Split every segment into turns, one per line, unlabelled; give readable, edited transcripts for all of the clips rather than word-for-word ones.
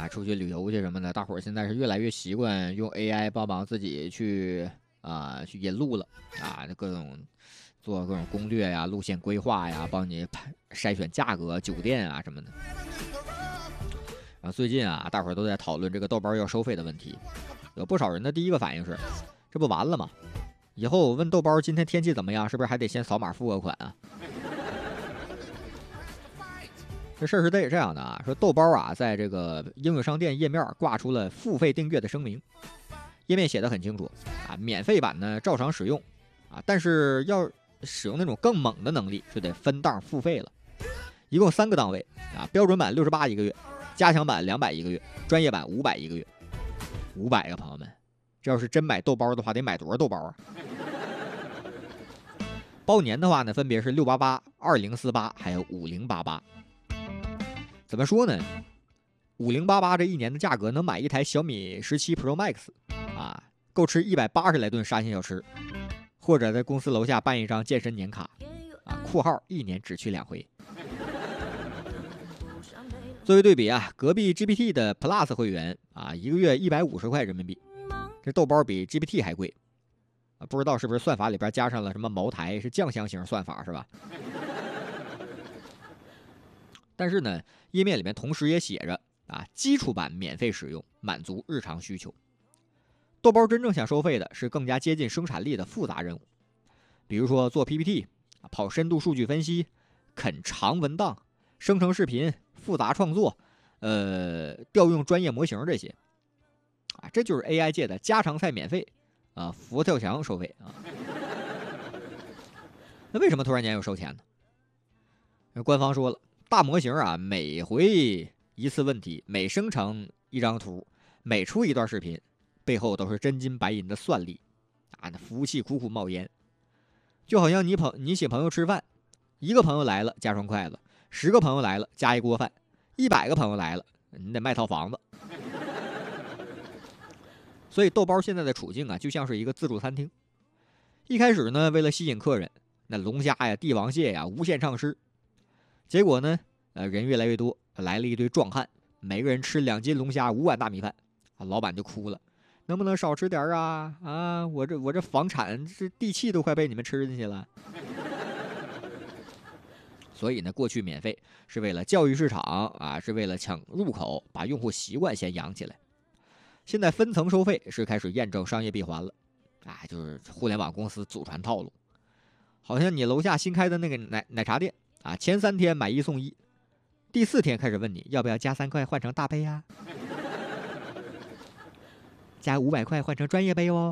出去旅游去什么的，大伙儿现在是越来越习惯用 AI 帮忙自己去去引路了各种做各种攻略呀、路线规划呀，帮你筛选价格、酒店什么的。最近大伙儿都在讨论这个豆包要收费的问题，有不少人的第一个反应是，这不完了吗？以后问豆包今天天气怎么样，是不是还得先扫码付个款啊？这事儿是这样的说豆包在这个应用商店页面挂出了付费订阅的声明，页面写的很清楚免费版呢照常使用但是要使用那种更猛的能力就得分档付费了，一共3个档位标准版68一个月，加强版200一个月，专业版500一个月。500个朋友们，这要是真买豆包的话，得买多少豆包啊？包年的话呢，分别是688、2048还有5088。怎么说呢？5088这一年的价格能买一台小米17 Pro Max 够吃180来顿沙县小吃，或者在公司楼下办一张健身年卡括号1年只去2回。作为对比隔壁 GPT 的 Plus 会员一个月150块人民币，这豆包比 GPT 还贵不知道是不是算法里边加上了什么茅台是酱香型算法是吧？但是呢，页面里面同时也写着基础版免费使用，满足日常需求。豆包真正想收费的是更加接近生产力的复杂任务，比如说做 PPT 跑深度数据分析、啃长文档、生成视频、复杂创作调用专业模型这些这就是 AI 界的家常菜免费俯卧跳墙收费那为什么突然间又收钱呢？官方说了，大模型每回一次问题，每生成一张图，每出一段视频，背后都是真金白银的算力那服务器苦苦冒烟。就好像你请朋友吃饭，1个朋友来了加双筷子，10个朋友来了加一锅饭，100个朋友来了你得卖套房子。所以豆包现在的处境就像是一个自助餐厅。一开始呢，为了吸引客人，那龙虾呀、帝王蟹呀无限畅吃。结果呢，人越来越多，来了一堆壮汉，每个人吃2斤龙虾、5碗大米饭老板就哭了，能不能少吃点我这房产这地气都快被你们吃进去了。所以呢，过去免费是为了教育市场是为了抢入口，把用户习惯先养起来。现在分层收费是开始验证商业闭环了就是互联网公司祖传套路。好像你楼下新开的那个奶茶店前3天买1送1，第4天开始问你要不要加3块换成大杯加500块换成专业杯哦。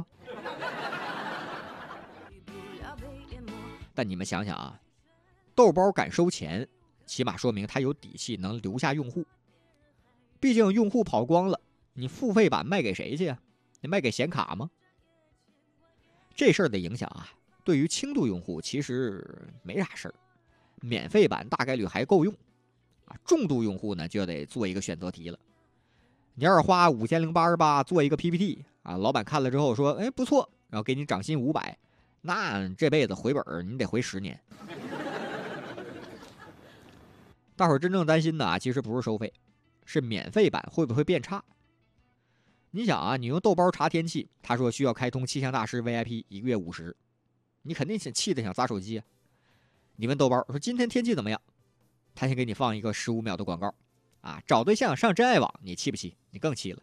但你们想想豆包敢收钱，起码说明他有底气能留下用户。毕竟用户跑光了，你付费版卖给谁去你卖给显卡吗？这事儿的影响对于轻度用户其实没啥事儿，免费版大概率还够用重度用户呢就得做一个选择题了。你要是花5088做一个 PPT老板看了之后说不错，然后给你涨薪500，那这辈子回本你得回10年。大伙儿真正担心的其实不是收费，是免费版会不会变差。你想你用豆包查天气，他说需要开通气象大师 VIP 1个月50，你肯定气得想砸手机你问豆包说今天天气怎么样，他先给你放一个15秒的广告找对象上真爱网，你气不气？你更气了。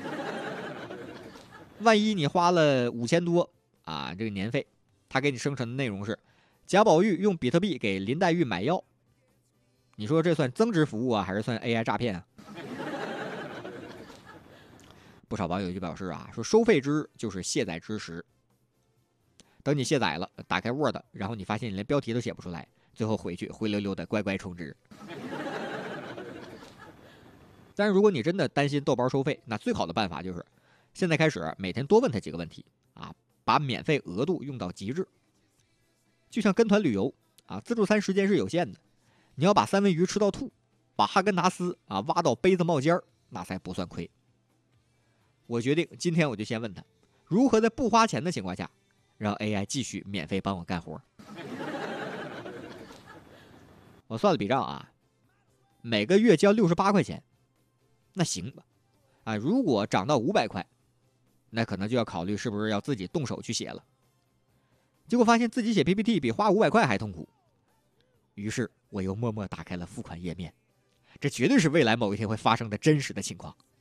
万一你花了5000多这个年费，他给你生成的内容是贾宝玉用比特币给林黛玉买药，你说这算增值服务还是算 AI 诈骗不少网友就表示说收费知就是卸载知识。等你卸载了，打开 Word， 然后你发现你连标题都写不出来，最后回去灰溜溜的乖乖充值。但是如果你真的担心豆包收费，那最好的办法就是现在开始每天多问他几个问题把免费额度用到极致。就像跟团旅游自助餐时间是有限的，你要把三文鱼吃到吐，把哈根达斯挖到杯子冒尖儿，那才不算亏。我决定今天我就先问他如何在不花钱的情况下让 AI 继续免费帮我干活。我算了笔账每个月交68块钱，那行吧， 啊，如果涨到500块，那可能就要考虑是不是要自己动手去写了。结果发现自己写 PPT 比花500块还痛苦，于是我又默默打开了付款页面，这绝对是未来某一天会发生的真实的情况。